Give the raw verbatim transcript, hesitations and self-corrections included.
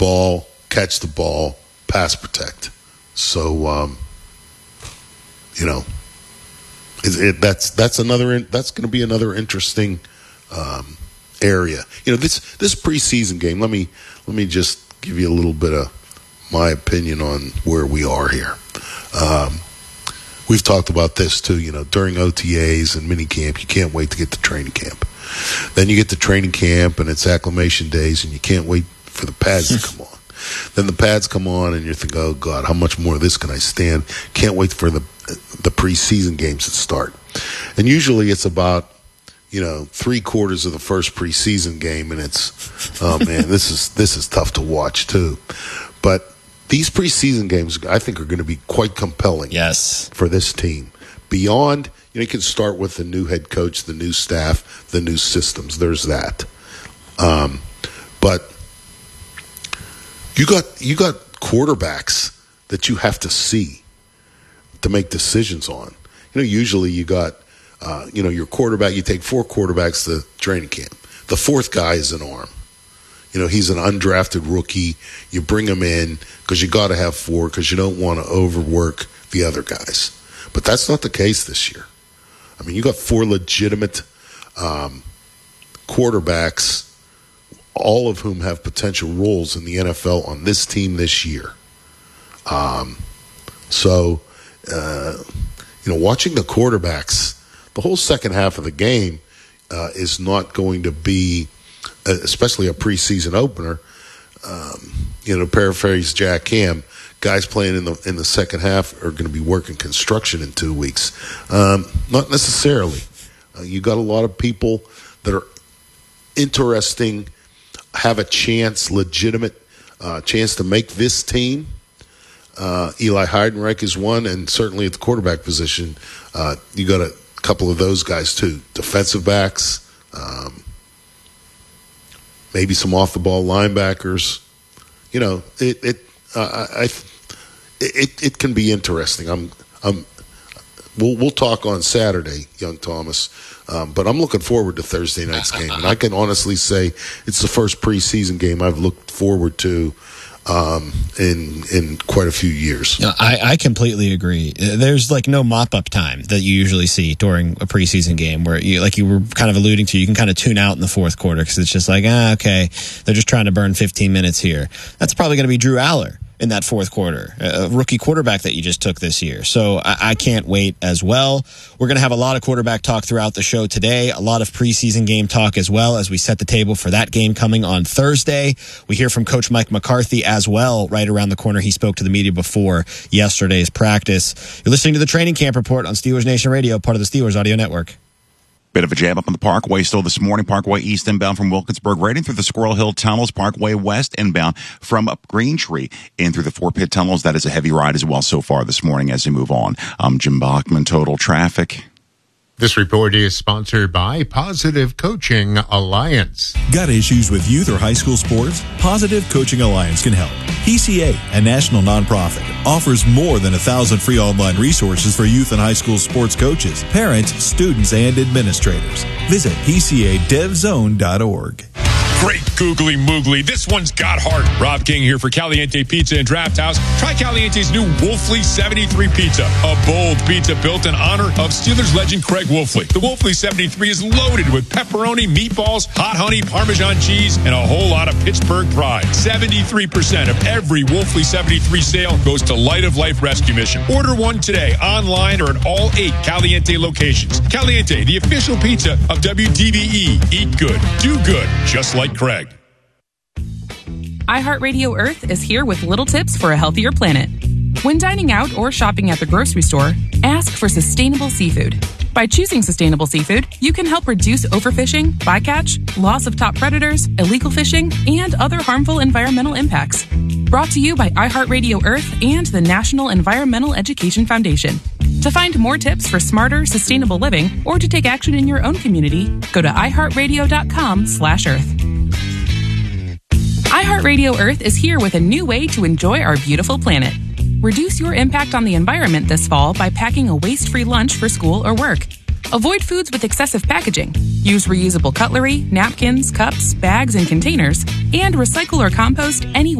ball, catch the ball, pass protect. So, um, you know, it, it, that's that's another that's going to be another interesting um, area. You know, this this preseason game. Let me let me just give you a little bit of my opinion on where we are here. Um, we've talked about this too. You know, during O T As and mini camp, you can't wait to get to training camp. Then you get to training camp and it's acclimation days, and you can't wait for the pads to come on. Then the pads come on, and you're thinking, oh, God, how much more of this can I stand? Can't wait for the the preseason games to start. And usually it's about, you know, three quarters of the first preseason game, and it's, oh, man, this is this is tough to watch, too. But these preseason games, I think, are going to be quite compelling yes. for this team. Beyond, you know, you can start with the new head coach, the new staff, the new systems. There's that. Um, but You got you got quarterbacks that you have to see to make decisions on. You know, usually you got, uh, you know, your quarterback. You take four quarterbacks to training camp. The fourth guy is an arm. You know, he's an undrafted rookie. You bring him in because you got to have four because you don't want to overwork the other guys. But that's not the case this year. I mean, you got four legitimate um, quarterbacks, all of whom have potential roles in the N F L on this team this year. Um, so, uh, you know, watching the quarterbacks, the whole second half of the game uh, is not going to be, uh, especially a preseason opener, um, you know, paraphrase Jack Ham, guys playing in the in the second half are going to be working construction in two weeks. Um, not necessarily. Uh, you got a lot of people that are interesting, have a chance, legitimate uh, chance to make this team. Uh, Eli Heidenreich is one, and certainly at the quarterback position, uh, you got a couple of those guys too. Defensive backs, um, maybe some off-the-ball linebackers. You know, it it uh, I, I it it can be interesting. I'm I'm we'll we'll talk on Saturday, young Thomas. Um, but I'm looking forward to Thursday night's game. And I can honestly say it's the first preseason game I've looked forward to um, in in quite a few years. You know, I, I completely agree. There's like no mop-up time that you usually see during a preseason game where, you, like you were kind of alluding to, you can kind of tune out in the fourth quarter because it's just like, ah, okay, they're just trying to burn fifteen minutes here. That's probably going to be Drew Aller in that fourth quarter, a rookie quarterback that you just took this year. So I, I can't wait as well. We're going to have a lot of quarterback talk throughout the show today, a lot of preseason game talk as well as we set the table for that game coming on Thursday. We hear from Coach Mike McCarthy as well right around the corner. He spoke to the media before yesterday's practice. You're listening to the Training Camp Report on Steelers Nation Radio, part of the Steelers Audio Network. Bit of a jam up on the Parkway still this morning. Parkway East inbound from Wilkinsburg, right in through the Squirrel Hill tunnels. Parkway West inbound from up Greentree in through the Four Pit tunnels. That is a heavy ride as well so far this morning as we move on. I'm Jim Bachman, Total Traffic. This report is sponsored by Positive Coaching Alliance. Got issues with youth or high school sports? Positive Coaching Alliance can help. P C A, a national nonprofit, offers more than a thousand free online resources for youth and high school sports coaches, parents, students, and administrators. Visit P C A dev zone dot org. Great googly moogly. This one's got heart. Rob King here for Caliente Pizza and Draft House. Try Caliente's new Wolfley seventy-three Pizza, a bold pizza built in honor of Steelers legend Craig Wolfley. The Wolfley seventy-three is loaded with pepperoni, meatballs, hot honey, Parmesan cheese, and a whole lot of Pittsburgh pride. seventy-three percent of every Wolfley seventy-three sale goes to Light of Life Rescue Mission. Order one today online or at all eight Caliente locations. Caliente, the official pizza of W D B E. Eat good, do good, just like Craig. iHeartRadio Earth is here with little tips for a healthier planet. When dining out or shopping at the grocery store, ask for sustainable seafood. By choosing sustainable seafood, you can help reduce overfishing, bycatch, loss of top predators, illegal fishing, and other harmful environmental impacts. Brought to you by iHeartRadio Earth and the National Environmental Education Foundation. To find more tips for smarter, sustainable living, or to take action in your own community, go to iHeartRadio.com slash Earth. iHeartRadio Earth is here with a new way to enjoy our beautiful planet. Reduce your impact on the environment this fall by packing a waste-free lunch for school or work. Avoid foods with excessive packaging. Use reusable cutlery, napkins, cups, bags, and containers, and recycle or compost any